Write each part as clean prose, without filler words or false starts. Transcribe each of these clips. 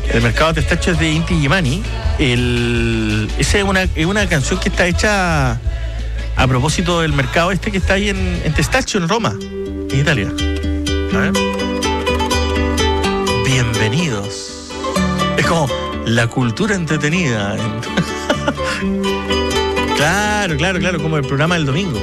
El mercado de Testaccio es de Inti Illimani. Esa es una canción que está hecha a propósito del mercado que está ahí en Testaccio, en Roma, en Italia. A ver. Bienvenidos. Es como la cultura entretenida. Claro, como el programa del domingo.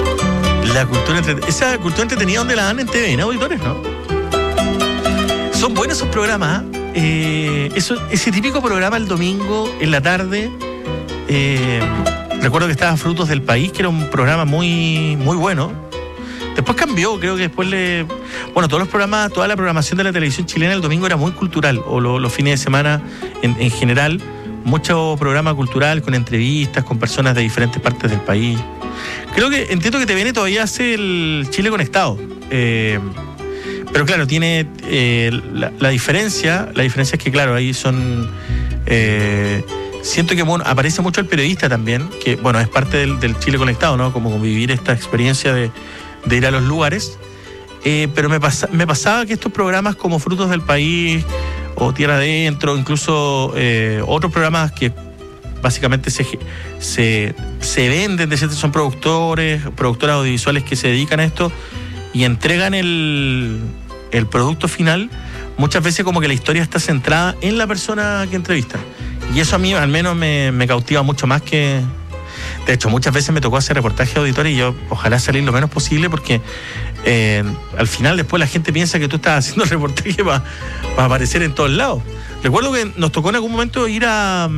Esa cultura entretenida donde la dan en TV, en auditores, ¿no? Son buenos esos programas, ese típico programa el domingo en la tarde. Recuerdo que estaba Frutos del País, que era un programa muy, muy bueno. Después cambió, creo que después todos los programas, toda la programación de la televisión chilena el domingo era muy cultural, o los fines de semana en general, mucho programa cultural con entrevistas, con personas de diferentes partes del país. Entiendo que TVN todavía hace el Chile Conectado. Pero claro, tiene la diferencia es que claro, ahí son siento que aparece mucho el periodista también, que es parte del Chile Conectado, ¿no? Como vivir esta experiencia de ir a los lugares, pero me pasaba que estos programas como Frutos del País o Tierra Adentro, incluso otros programas que básicamente se venden, son productoras audiovisuales que se dedican a esto y entregan el producto final, muchas veces como que la historia está centrada en la persona que entrevistan. Y eso a mí al menos me cautiva mucho más que... De hecho, muchas veces me tocó hacer reportaje de auditores y yo ojalá salir lo menos posible porque al final después la gente piensa que tú estás haciendo el reportaje para aparecer en todos lados. Recuerdo que nos tocó en algún momento ir a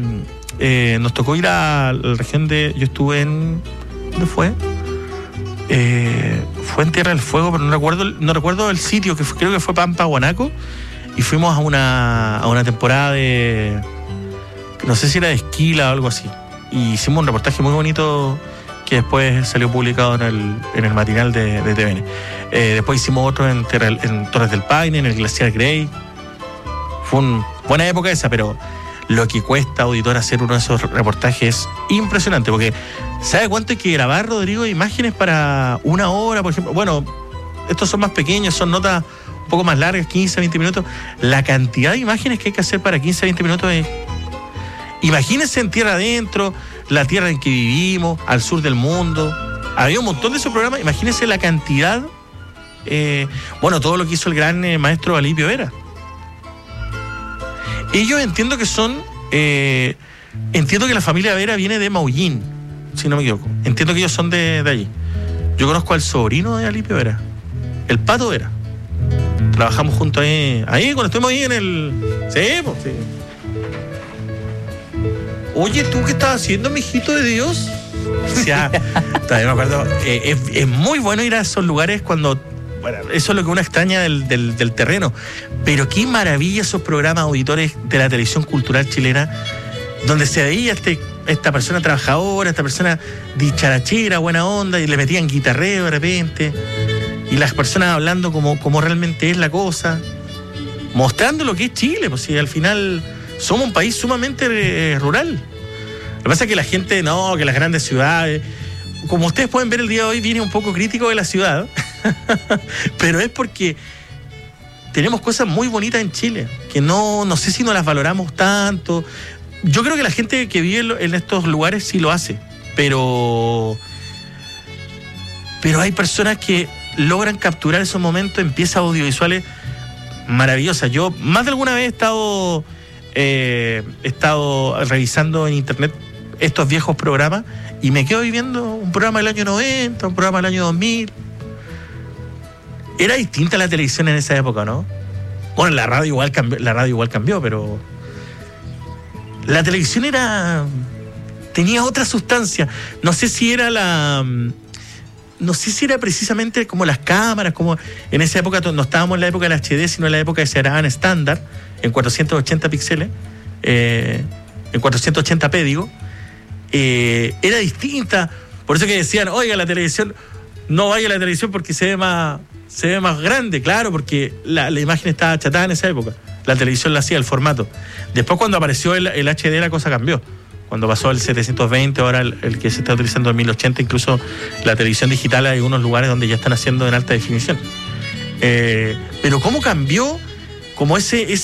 la región de... Yo estuve en... ¿Dónde fue? Fue en Tierra del Fuego, pero no recuerdo el sitio, creo que fue Pampa, Guanaco, y fuimos a una temporada de... No sé si era de esquila o algo así. Y hicimos un reportaje muy bonito que después salió publicado en el matinal de TVN. Después hicimos otro en Torres del Paine, en el Glaciar Grey. Fue una buena época esa, pero lo que cuesta, auditor, hacer uno de esos reportajes es impresionante, porque ¿sabe cuánto hay que grabar, Rodrigo? Imágenes para una hora, por ejemplo. Bueno, estos son más pequeños, son notas un poco más largas, 15, 20 minutos. La cantidad de imágenes que hay que hacer para 15, 20 minutos es... Imagínense en Tierra Adentro, la tierra en que vivimos, al sur del mundo. Había un montón de esos programas. Imagínense la cantidad. Todo lo que hizo el gran maestro Alipio Vera. Ellos entiendo que son... entiendo que la familia Vera viene de Maullín, si no me equivoco. Entiendo que ellos son de allí. Yo conozco al sobrino de Alipio Vera, el Pato Vera. Trabajamos juntos ahí cuando estuvimos ahí en el... Sí, pues sí. Oye, ¿tú qué estás haciendo, mijito de Dios? O sea, todavía me acuerdo. Es muy bueno ir a esos lugares cuando... Bueno, eso es lo que uno extraña del terreno. Pero qué maravilla esos programas auditores de la televisión cultural chilena, donde se veía esta persona trabajadora, esta persona dicharachera, buena onda, y le metían guitarreo de repente, y las personas hablando como realmente es la cosa, mostrando lo que es Chile, pues si al final somos un país sumamente rural. Lo que pasa es que la gente, que las grandes ciudades, como ustedes pueden ver el día de hoy, viene un poco crítico de la ciudad, pero es porque tenemos cosas muy bonitas en Chile, que no sé si no las valoramos tanto. Yo creo que la gente que vive en estos lugares sí lo hace, pero hay personas que logran capturar esos momentos en piezas audiovisuales maravillosas. Yo más de alguna vez he estado revisando en internet estos viejos programas y me quedo viviendo un programa del año 90, un programa del año 2000. Era distinta la televisión en esa época, ¿no? Bueno, la radio igual cambió, pero la televisión tenía otra sustancia. No sé si era precisamente como las cámaras, como en esa época no estábamos en la época del HD, sino en la época que se grababan estándar, en 480 píxeles, en 480p, digo. Era distinta. Por eso que decían, oiga, la televisión, no vaya a la televisión porque se ve más grande. Claro, porque la imagen estaba achatada en esa época. La televisión la hacía, el formato. Después, cuando apareció el HD, la cosa cambió. Cuando pasó el 720, ahora el que se está utilizando en 1080, incluso la televisión digital, hay unos lugares donde ya están haciendo en alta definición. Pero cómo cambió como ese